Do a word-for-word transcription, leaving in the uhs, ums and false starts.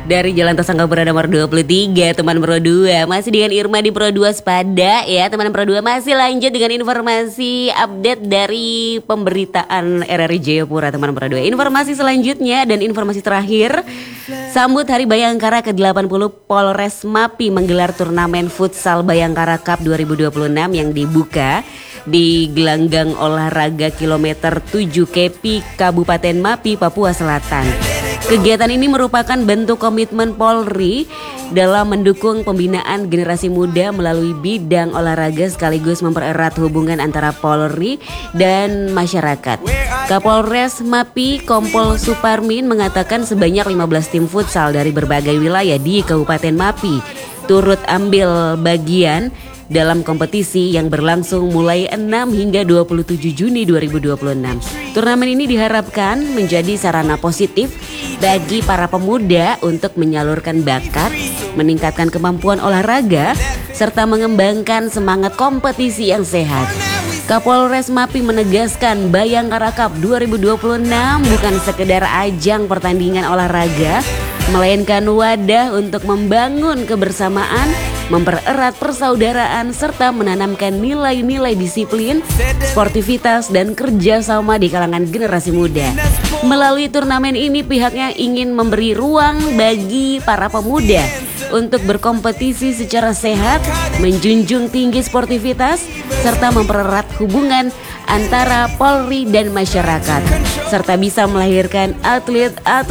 Dari Jalan Tasangkapura nomor dua puluh tiga, teman Pro dua. Masih dengan Irma di Pro dua Spada ya, teman Pro dua. Masih lanjut dengan informasi update dari pemberitaan R R I Jayapura, teman Pro dua. Informasi selanjutnya dan informasi terakhir, sambut Hari Bayangkara ke delapan puluh, Polres Mapi menggelar turnamen futsal Bayangkara Cup dua ribu dua puluh enam yang dibuka di gelanggang olahraga kilometer tujuh Kepi, Kabupaten Mapi, Papua Selatan. Kegiatan ini merupakan bentuk komitmen Polri dalam mendukung pembinaan generasi muda melalui bidang olahraga sekaligus mempererat hubungan antara Polri dan masyarakat. Kapolres Mapi Kompol Suparmin mengatakan sebanyak lima belas tim futsal dari berbagai wilayah di Kabupaten Mapi turut ambil bagian dalam kompetisi yang berlangsung mulai enam hingga dua puluh tujuh Juni dua ribu dua puluh enam. Turnamen ini diharapkan menjadi sarana positif bagi para pemuda untuk menyalurkan bakat, meningkatkan kemampuan olahraga, serta mengembangkan semangat kompetisi yang sehat. Kapolres Mapi menegaskan Bayangkara Cup dua ribu dua puluh enam bukan sekedar ajang pertandingan olahraga, melainkan wadah untuk membangun kebersamaan, mempererat persaudaraan, serta menanamkan nilai-nilai disiplin, sportivitas, dan kerjasama di kalangan generasi muda. Melalui turnamen ini pihaknya ingin memberi ruang bagi para pemuda untuk berkompetisi secara sehat, menjunjung tinggi sportivitas, serta mempererat hubungan antara Polri dan masyarakat, serta bisa melahirkan atlet-atlet